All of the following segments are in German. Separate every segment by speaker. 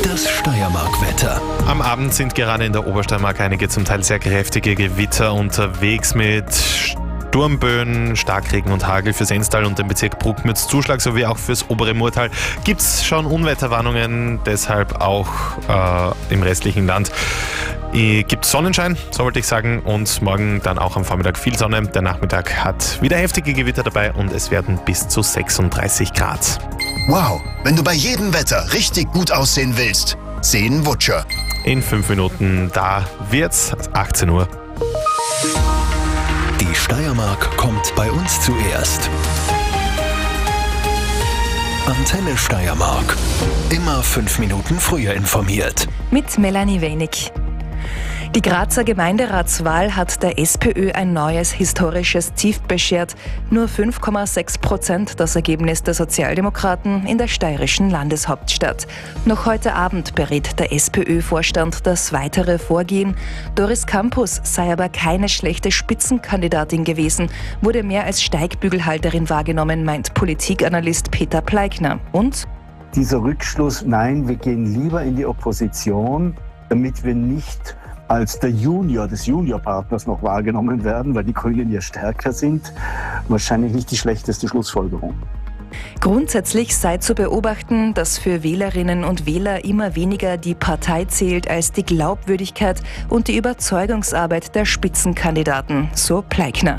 Speaker 1: Das Steiermark-Wetter.
Speaker 2: Am Abend sind gerade in der Obersteiermark einige zum Teil sehr kräftige Gewitter unterwegs mit Sturmböen, Starkregen und Hagel fürs Enstal und den Bezirk Bruckmütz Zuschlag sowie auch fürs obere Murtal. Gibt es schon Unwetterwarnungen, deshalb auch im restlichen Land. Gibt Sonnenschein, so wollte ich sagen, und morgen dann auch am Vormittag viel Sonne. Der Nachmittag hat wieder heftige Gewitter dabei und es werden bis zu 36 Grad.
Speaker 3: Wow, wenn du bei jedem Wetter richtig gut aussehen willst, seh den Wutscher.
Speaker 2: In 5 Minuten, da wird's 18 Uhr.
Speaker 1: Die Steiermark kommt bei uns zuerst. Antenne Steiermark. Immer 5 Minuten früher informiert.
Speaker 4: Mit Melanie Wenig. Die Grazer Gemeinderatswahl hat der SPÖ ein neues historisches Tief beschert. Nur 5,6% das Ergebnis der Sozialdemokraten in der steirischen Landeshauptstadt. Noch heute Abend berät der SPÖ-Vorstand das weitere Vorgehen. Doris Campus sei aber keine schlechte Spitzenkandidatin gewesen, wurde mehr als Steigbügelhalterin wahrgenommen, meint Politikanalyst Peter Pleikner. Und?
Speaker 5: Dieser Rückschluss, nein, wir gehen lieber in die Opposition, damit wir nicht als der Junior des Juniorpartners noch wahrgenommen werden, weil die Grünen ja stärker sind, wahrscheinlich nicht die schlechteste Schlussfolgerung.
Speaker 4: Grundsätzlich sei zu beobachten, dass für Wählerinnen und Wähler immer weniger die Partei zählt als die Glaubwürdigkeit und die Überzeugungsarbeit der Spitzenkandidaten, so Pleikner.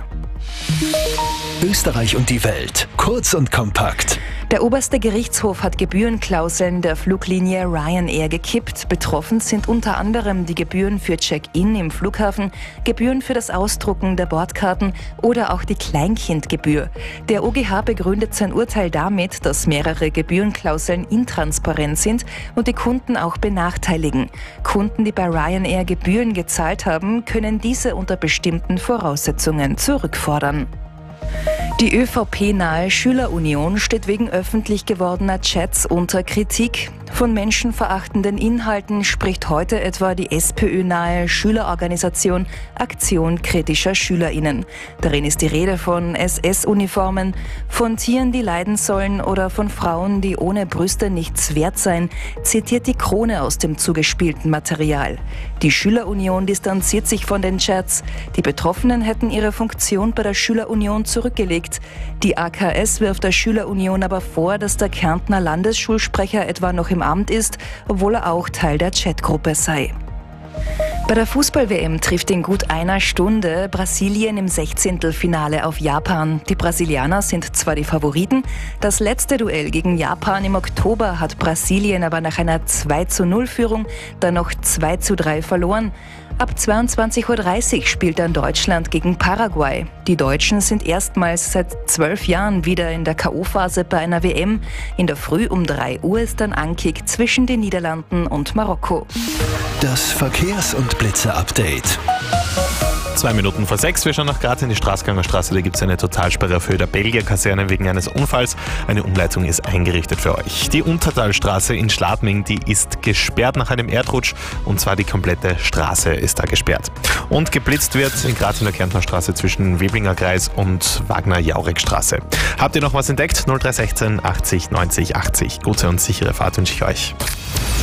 Speaker 1: Österreich und die Welt. Kurz und kompakt.
Speaker 4: Der oberste Gerichtshof hat Gebührenklauseln der Fluglinie Ryanair gekippt. Betroffen sind unter anderem die Gebühren für Check-in im Flughafen, Gebühren für das Ausdrucken der Bordkarten oder auch die Kleinkindgebühr. Der OGH begründet sein Urteil damit, dass mehrere Gebührenklauseln intransparent sind und die Kunden auch benachteiligen. Kunden, die bei Ryanair Gebühren gezahlt haben, können diese unter bestimmten Voraussetzungen zurückfordern. Die ÖVP-nahe Schülerunion steht wegen öffentlich gewordener Chats unter Kritik. Von menschenverachtenden Inhalten spricht heute etwa die SPÖ-nahe Schülerorganisation Aktion kritischer SchülerInnen. Darin ist die Rede von SS-Uniformen, von Tieren, die leiden sollen oder von Frauen, die ohne Brüste nichts wert seien, zitiert die Krone aus dem zugespielten Material. Die Schülerunion distanziert sich von den Chats. Die Betroffenen hätten ihre Funktion bei der Schülerunion zurückgelegt. Die AKS wirft der Schülerunion aber vor, dass der Kärntner Landesschulsprecher etwa noch im Amt ist, obwohl er auch Teil der Chatgruppe sei. Bei der Fußball-WM trifft in gut einer Stunde Brasilien im 16. auf Japan. Die Brasilianer sind zwar die Favoriten, das letzte Duell gegen Japan im Oktober hat Brasilien aber nach einer 2:0-Führung dann noch 2:3 verloren. Ab 22:30 Uhr spielt dann Deutschland gegen Paraguay. Die Deutschen sind erstmals seit 12 Jahren wieder in der K.O.-Phase bei einer WM. In der Früh um 3 Uhr ist dann Ankick zwischen den Niederlanden und Marokko.
Speaker 1: Das Verkehrs- und Blitze-Update.
Speaker 2: 2 Minuten vor 6, wir schauen nach Graz in die Straßganger Straße. Da gibt es eine Totalsperre auf Höhe der Belgier-Kaserne wegen eines Unfalls. Eine Umleitung ist eingerichtet für euch. Die Untertalstraße in Schladming, die ist gesperrt nach einem Erdrutsch und zwar die komplette Straße ist da gesperrt. Und geblitzt wird in Graz in der Kärntner Straße zwischen Weblinger Kreis und Wagner-Jauregg-Straße. Habt ihr noch was entdeckt? 0316 80 90 80. Gute und sichere Fahrt wünsche ich euch.